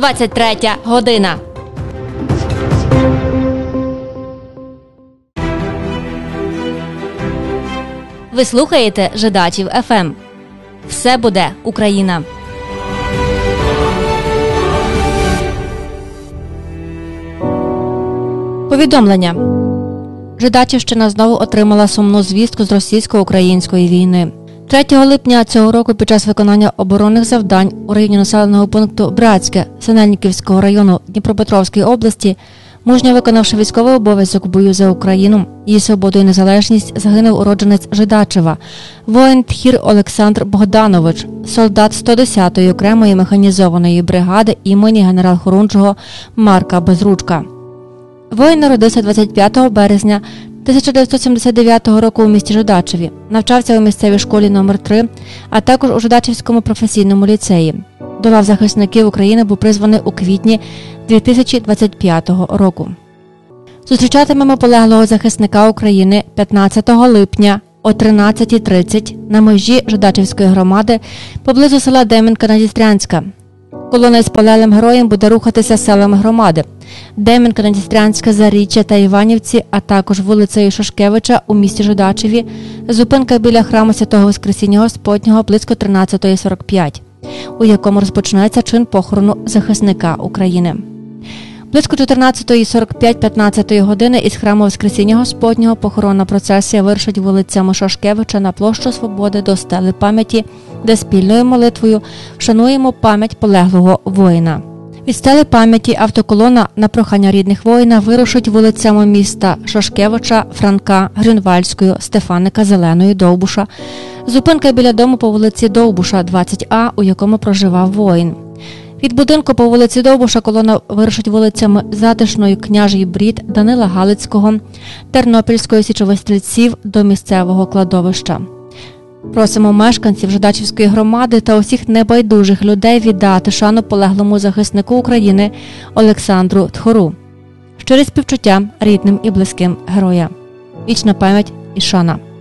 23 година. Ви слухаєте Жидачів ФМ. Все буде Україна. Повідомлення. Жидачівщина знову отримала сумну звістку з російсько-української війни. 3 липня цього року під час виконання оборонних завдань у районі населеного пункту Братське Синельниківського району Дніпропетровської області, мужньо виконавши військовий обов'язок в бою за Україну, її свободу і незалежність, загинув уродженець Жидачева, воїн Тхір Олександр Богданович, солдат 110-ї окремої механізованої бригади імені генерал-хорунжого Марка Безручка. Воїн народився 25 березня 1979 року у місті Жидачеві, навчався у місцевій школі номер 3, а також у Жидачівському професійному ліцеї. До лав захисників України був призваний у квітні 2025 року. Зустрічатимемо полеглого захисника України 15 липня о 13:30 на межі Жидачівської громади поблизу села Дем'янка-Надістрянська. Колона із полеглим героєм буде рухатися селами громади – Дем'янка-Надістрянська, Заріччя та Іванівці, а також вулицею Шашкевича у місті Жидачеві, зупинка біля храму Святого Воскресіння Господнього близько 13:45, у якому розпочнеться чин похорону захисника України. Близько 14:45-15 години із храму Воскресіння Господнього похоронна процесія вирушить вулицями Шашкевича на площу Свободи до стели пам'яті, де спільною молитвою вшануємо пам'ять полеглого воїна. Від стели пам'яті автоколона на прохання рідних воїна вирушить вулицями міста Шашкевича, Франка, Грюнвальської, Стефаника, Зеленої, Довбуша. Зупинка біля дому по вулиці Довбуша, 20А, у якому проживав воїн. Від будинку по вулиці Довбуша колона вирушить вулицями Затишної, Княжий Брід, Данила Галицького, Тернопільської, Січових Стрільців до місцевого кладовища. Просимо мешканців Жидачівської громади та усіх небайдужих людей віддати шану полеглому захиснику України Олександру Тхору. Щирі співчуття рідним і близьким героя. Вічна пам'ять і шана.